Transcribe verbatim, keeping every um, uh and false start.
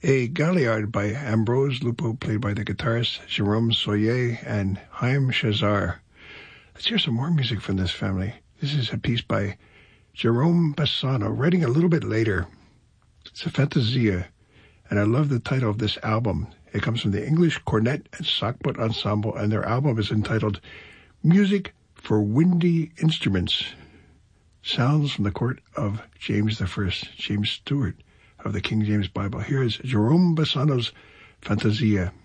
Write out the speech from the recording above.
A Galliard by Ambrose Lupo, played by the guitarist Jérôme Soyer and Haim Chazar. Let's hear some more music from this family. This is a piece by Jerome Bassano, writing a little bit later. It's a Fantasia, and I love the title of this album. It comes from the English Cornet and Sackbut Ensemble, and their album is entitled Music for Windy Instruments. Sounds from the court of James the First, James Stewart of the King James Bible. Here is Jerome Bassano's Fantasia.